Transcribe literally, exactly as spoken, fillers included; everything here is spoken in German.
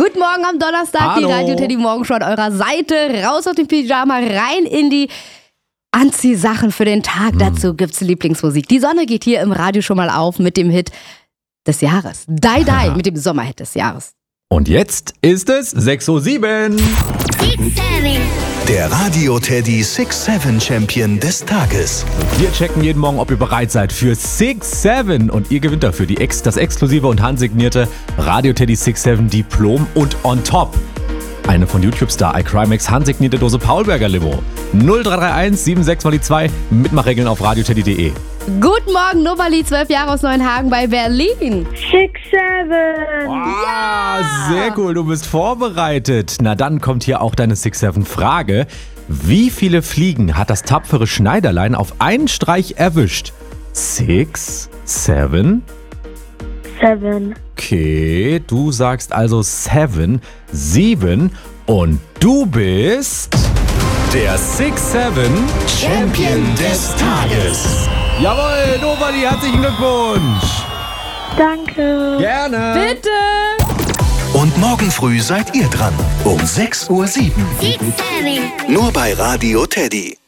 Guten Morgen am Donnerstag, Hallo. die Radio Teddy Morgenshow an eurer Seite. Raus aus dem Pyjama, rein in die Anziehsachen für den Tag. Hm. Dazu gibt's Lieblingsmusik. Die Sonne geht hier im Radio schon mal auf mit dem Hit des Jahres. Die Die mit dem Sommerhit des Jahres. Und jetzt ist es sechs Uhr sieben. Der Radio Teddy six seven Champion des Tages. Wir checken jeden Morgen, ob ihr bereit seid für six seven. Und ihr gewinnt dafür die Ex, das exklusive und handsignierte Radio Teddy six seven Diplom und on top eine von YouTube-Star iCrimex handsignierte Dose Paulberger Limo. null drei drei eins sieben sechs mal die zwei. Mitmachregeln auf radioteddy punkt de. Guten Morgen, Nobali, zwölf Jahre aus Neuenhagen bei Berlin. six seven. Ah, sehr cool, du bist vorbereitet. Na dann kommt hier auch deine six seven Frage. Wie viele Fliegen hat das tapfere Schneiderlein auf einen Streich erwischt? Six, seven? Seven. Okay, du sagst also seven, sieben und du bist der six seven Champion des Tages. Jawohl, Nobali, herzlichen Glückwunsch. Danke. Gerne. Bitte. Und morgen früh seid ihr dran um sechs Uhr sieben. Nur bei Radio Teddy.